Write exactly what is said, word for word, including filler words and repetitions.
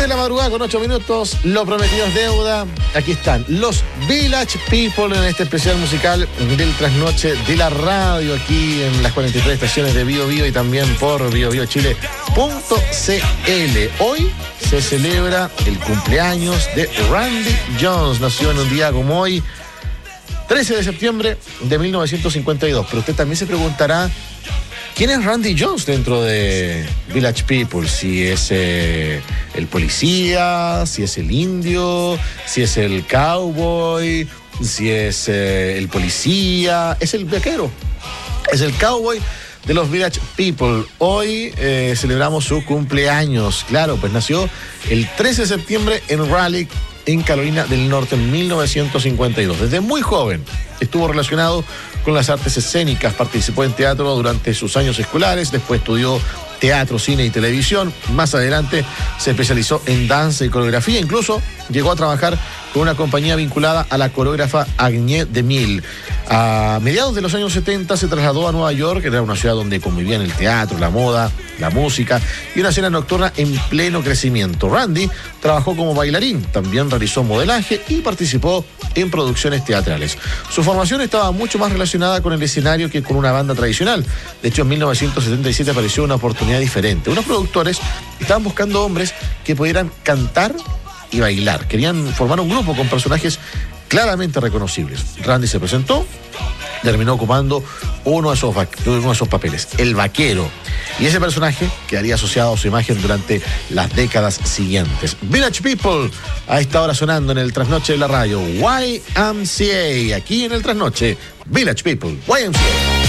tres de la madrugada con ocho minutos, lo prometido es deuda. Aquí están los Village People en este especial musical del trasnoche de la radio, aquí en las cuarenta y tres estaciones de Bio Bio y también por bio bio chile punto c l. Hoy se celebra el cumpleaños de Randy Jones. Nació en un día como hoy, trece de septiembre de mil novecientos cincuenta y dos. Pero usted también se preguntará, ¿quién es Randy Jones dentro de Village People? Si es eh, el policía, si es el indio, si es el cowboy, si es eh, el policía, es el vaquero, es el cowboy de los Village People. Hoy eh, celebramos su cumpleaños. Claro, pues nació el trece de septiembre en Raleigh, en Carolina del Norte, en mil novecientos cincuenta y dos. Desde muy joven estuvo relacionado con las artes escénicas, participó en teatro durante sus años escolares, después estudió teatro, cine y televisión. Más adelante se especializó en danza y coreografía, incluso llegó a trabajar con una compañía vinculada a la coreógrafa Agnès Demille. A mediados de los años setenta se trasladó a Nueva York, que era una ciudad donde convivían el teatro, la moda, la música y una escena nocturna en pleno crecimiento. Randy trabajó como bailarín, también realizó modelaje y participó en producciones teatrales. Su formación estaba mucho más relacionada con el escenario que con una banda tradicional. De hecho, en mil novecientos setenta y siete apareció una oportunidad diferente. Unos productores estaban buscando hombres que pudieran cantar y bailar. Querían formar un grupo con personajes claramente reconocibles. Randy se presentó, terminó ocupando uno de esos, uno de esos papeles, el vaquero. Y ese personaje quedaría asociado a su imagen durante las décadas siguientes. Village People, a esta hora sonando en el trasnoche de la radio. Y M C A, aquí en el trasnoche. Village People, Y M C A.